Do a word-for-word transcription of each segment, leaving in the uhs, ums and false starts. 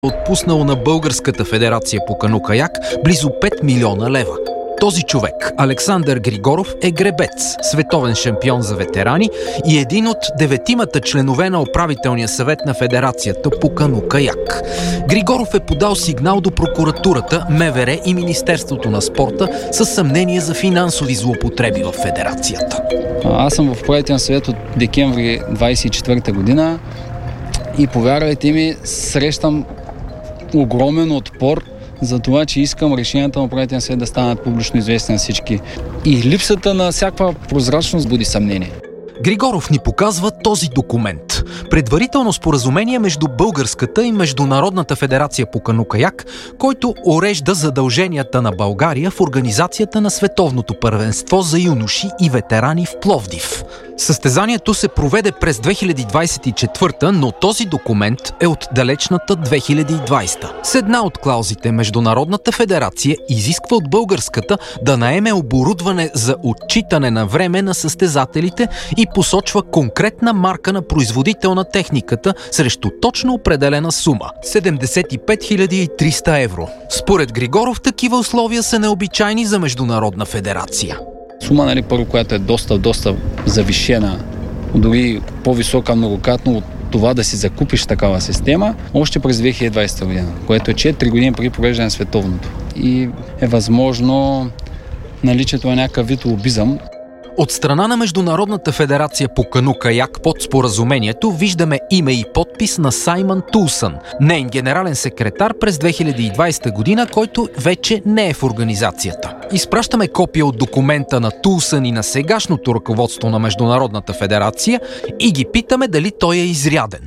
отпуснал на Българската федерация по кану-каяк близо пет милиона лева. Този човек, Александър Григоров, е гребец, световен шампион за ветерани и един от деветимата членове на управителния съвет на Федерацията по кану-каяк. Григоров е подал сигнал до прокуратурата, МВР и Министерството на спорта със съмнение за финансови злоупотреби в Федерацията. Аз съм в управителен съвет от декември двадесет и четвърта година и, повярвайте ми, срещам огромен отпор за това, че искам решенията на управителен съвет да станат публично известни на всички. И липсата на всякаква прозрачност буди съмнение. Григоров ни показва този документ. Предварително споразумение между Българската и Международната федерация по кану-каяк, който урежда задълженията на България в организацията на Световното първенство за юноши и ветерани в Пловдив. Състезанието се проведе през две хиляди двадесет и четвърта, но този документ е от далечната две хиляди и двадесета. С една от клаузите Международната федерация изисква от Българската да наеме оборудване за отчитане на време на състезателите и посочва конкретна марка на производител на техниката срещу точно определена сума – седемдесет и пет хиляди и триста евро. Според Григоров, такива условия са необичайни за Международна федерация. Сума, нали, първо, която е доста, доста завишена, дори по-висока многократно от това да си закупиш такава система, още през две хиляди и двадесета година, което е четири години преди провеждане на световното. И е възможно наличието на някакъв вид лобизъм. От страна на Международната федерация по кану-каяк под споразумението виждаме име и подпис на Саймън Тулсън, нейн генерален секретар през две хиляди и двадесета година, който вече не е в организацията. Изпращаме копия от документа на Тулсън и на сегашното ръководство на Международната федерация и ги питаме дали той е изряден.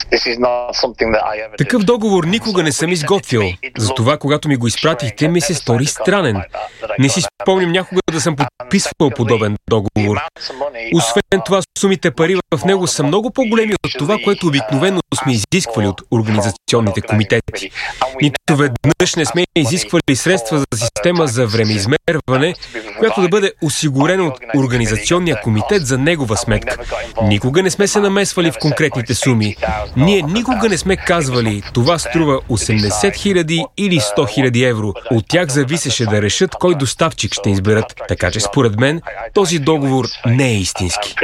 Такъв договор никога не съм изготвил. Затова, когато ми го изпратихте, ми се стори странен. Не си спомням някога да съм подписвал подобен договор. Освен това, сумите пари в него са много по-големи от това, което обикновено сме изисквали от организационните комитети. Нито веднъж не сме изисквали средства за система за времеизмерване, която да бъде осигурена от организационния комитет за негова сметка. Никога не сме се намесвали в конкретните суми. Ние никога не сме казвали, това струва осемдесет хиляди или сто хиляди евро. От тях зависеше да решат кой доставчик ще изберат. Така че според мен този договор не е истински.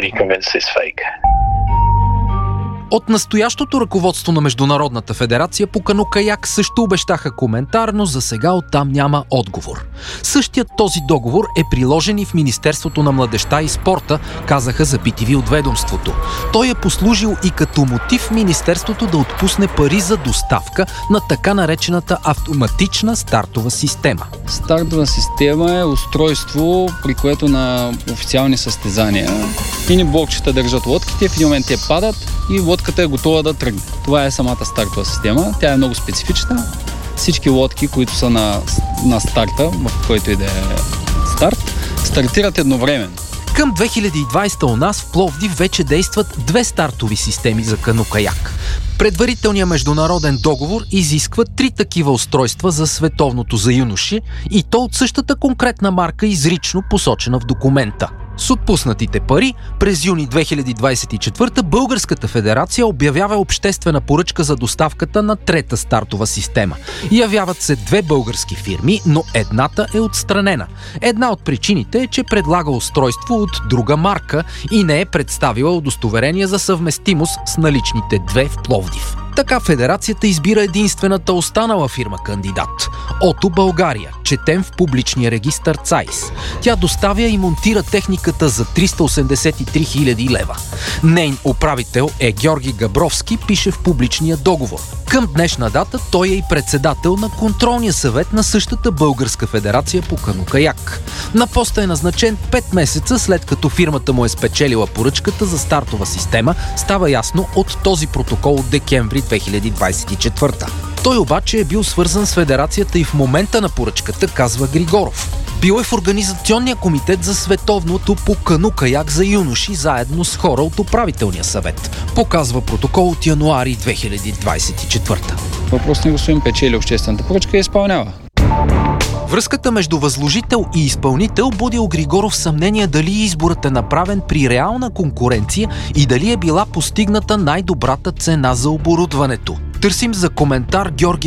От настоящото ръководство на Международната федерация по кану-каяк също обещаха коментар, но за сега оттам няма отговор. Същият този договор е приложен и в Министерството на младежта и спорта, казаха за би ти ви от ведомството. Той е послужил и като мотив Министерството да отпусне пари за доставка на така наречената автоматична стартова система. Стартова система е устройство, при което на официални състезания мини блокчета държат лодките, в един момент те падат и лодката е готова да тръгне. Това е самата стартова система. Тя е много специфична. Всички лодки, които са на, на старта, в който и да е старт, стартират едновременно. Към две хиляди и двадесета у нас в Пловдив вече действат две стартови системи за кану-каяк. Предварителният международен договор изисква три такива устройства за световното за юноши и то от същата конкретна марка, изрично посочена в документа. С отпуснатите пари през юни две хиляди двадесет и четвърта Българската федерация обявява обществена поръчка за доставката на трета стартова система. Явяват се две български фирми, но едната е отстранена. Една от причините е, че предлага устройство от друга марка и не е представила удостоверение за съвместимост с наличните две в Пловдив. Така федерацията избира единствената останала фирма кандидат – Ото България, четем в публичния регистър ЦАИС. Тя доставя и монтира техниката за триста осемдесет и три хиляди лева. Нейн управител е Георги Габровски, пише в публичния договор. Към днешна дата той е и председател на контролния съвет на същата Българска федерация по кану-каяк. На поста е назначен пет месеца след като фирмата му е спечелила поръчката за стартова система, става ясно от този протокол от декември две хиляди двадесет и четвърта. Той обаче е бил свързан с федерацията и в момента на поръчката, казва Григоров. Бил е в Организационния комитет за световното по кану-каяк за юноши заедно с хора от управителния съвет. Показва протокол от януари две хиляди двадесет и четвърта. Въпросният господин печели обществената поръчка и изпълнява. Връзката между възложител и изпълнител буди у Григоров съмнение дали изборът е направен при реална конкуренция и дали е била постигната най-добрата цена за оборудването. Търсим за коментар Георги